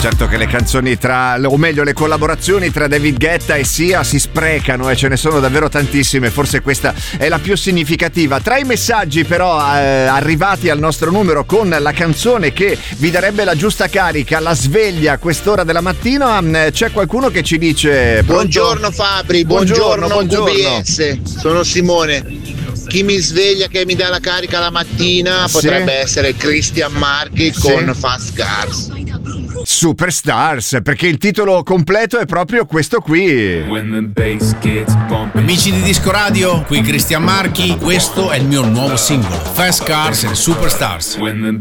Certo che le canzoni o meglio le collaborazioni tra David Guetta e Sia si sprecano e ce ne sono davvero tantissime, forse questa è la più significativa. Tra i messaggi però arrivati al nostro numero con la canzone che vi darebbe la giusta carica, la sveglia a quest'ora della mattina, c'è qualcuno che ci dice: buongiorno Fabri, buongiorno QBS, sono Simone. Chi mi sveglia, che mi dà la carica la mattina, potrebbe essere Christian Marchi con Fast Cars. Superstars, perché il titolo completo è proprio questo qui. Amici di Disco Radio, qui Christian Marchi, questo è il mio nuovo singolo, Fast Cars and Superstars.